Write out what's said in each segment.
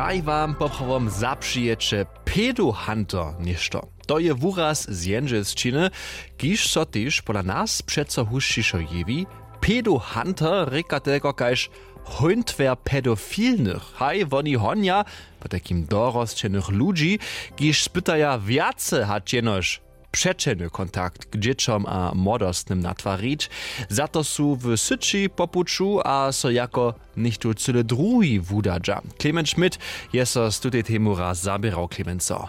Praj wam poprawom zapřiječe pedohunter ništo. To je wuraz z jędrzeszczyny, kiż so tyż pola nas przeco huščišo jewi, pedohunter reka tego kaž Hundwer pedofilnych. Haj, woni honja, po takim dorosćenych ludzi, kiż spytaja wiace hat jenož przeczeny kontakt k dzieciom a młodostnym natwarić. Za to su w syci popuczu, a so jako nichtu cyle drugi wudadża. Clement Schmidt jest z tutaj temu raz zabierał Clemenco.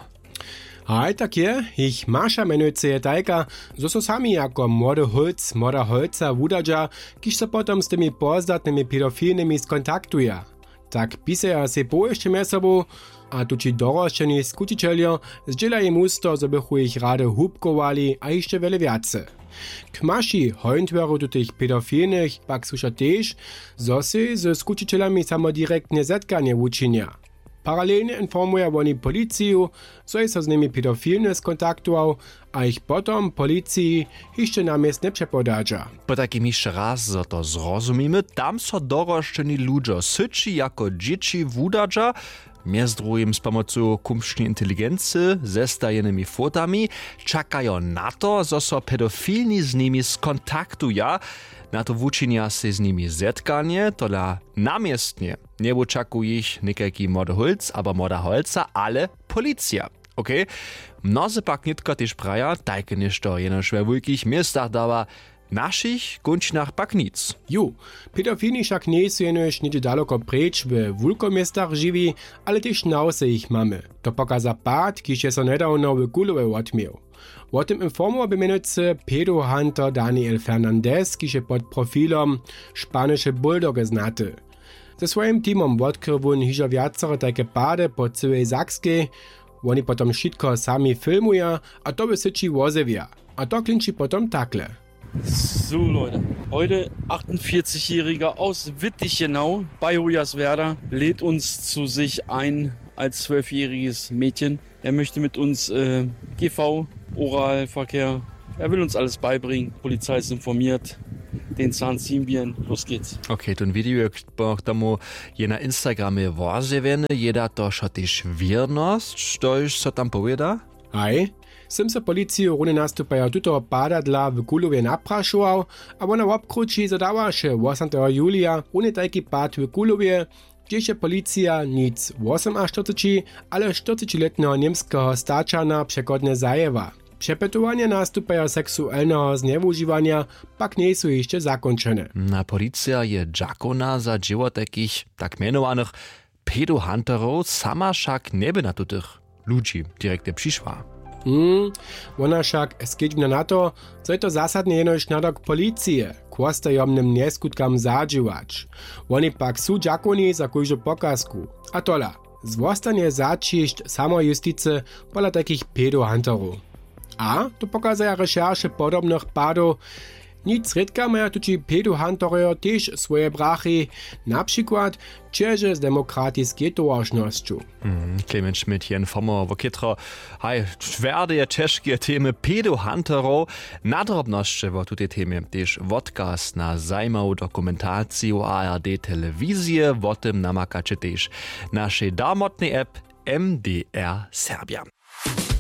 Hej, tak je, ich Masza menujce je tajka, zo so sami jako młoda holca wudadża, kiż so potom z tymi pozdatnymi pedofilnymi skontaktuje. Tak pisaja se poješte mje sobą, a tuči dorošćeni skutiteljo zdjelaje musto, zo bychu ich rade hubkowali, a jeszcze wiele wiace. K maši hojntweru tutych pedofilnych pak suša tež, zo se ze skutitelami samo direktne zetkanie učinia. Paralelnie informuje oni policiju, zo je so z nimi pedofilne skontaktował, a ich potom policiji jeszcze namiest nie przepodadża. Po takim jeszcze raz, zo to zrozumimy, tam so dorošćeni ludzo syci jako dzieci wudadża, między drugim z pomocą kumsznej inteligencji, ze stajanymi fotami, czekają na to, zo so pedofilni z nimi skontaktuja, na to wučinia se z nimi zetkanie, tola namiestnie nie oczekuje ich niekajki młody holc, aber młoda holca, ale policja. Okay? Mnozy pak nitka też praja, tajke ništo jenož we wulkich miestach dawa, našich končinach pak nic. Ju, pedofilni však nie sú jenož niedzie daleko preč w wulkomiestach živí, ale też nause ich mamy. To pokaza pát, kiž je so nedawno w Kulove odmiel. O tym informował biemenujcy pedohunter Daniel Fernandez, kiž je pod profilom Španische Bulldogge znaty. Ze swoim teamom odkrył won hižo viacore takie pády po całej Sakskiej. Oni potom šitko sami filmuje, a to by syci wozewia. A to klinči potom takle. So Leute, heute 48-Jähriger aus Wittichenau bei Hoyerswerda lädt uns zu sich ein als 12-jähriges Mädchen. Er möchte mit uns GV, Oralverkehr, er will uns alles beibringen. Polizei ist informiert, den Zahn ziehen wir, los geht's. Okay, to video k tomu je na Instagramie wozewene, jeda to šotiš wierność, štož so tam powieda? Hej, sem se policiju rune nastupaja tuto padadla w Kulovie naprašoval, a ona obkruči zadawaše 8. julija rune tajki pad w Kulovie, gdzieś policja nic 48, ale 40-letnego niemskiego staczana przekodnie zajewa. Przepytowania nastupaja seksualnego zneużywania pak nie są jeszcze zakończone. Na policja je dżakona za dzieło takich tak mianowanych pedohunterów sama však neby na tutych ludzi direktnie przyszła. Ona však skedźbna na to, co je to zasadnie jenož nadok policije, kłostajomnym nieskutkam zadžiwać. Oni pak su dżakoni za kujžu pokazku. A tola, zwostanie začišť samojustice pola takich pedohunterów. A to pokazaja recherche podobnych padów. Nic redka maja tuči pedohunterio też swoje brachy, na przykład Čeže z demokratiskiej towarznością. Clement Schmidt hier informował o kitro, twarde czeskie temy pedohunterów. Na drobności o tej temie też podcast na zajmową dokumentację o ARD telewizję, o tym namakacie też naszej darmotnej app MDR Serbia.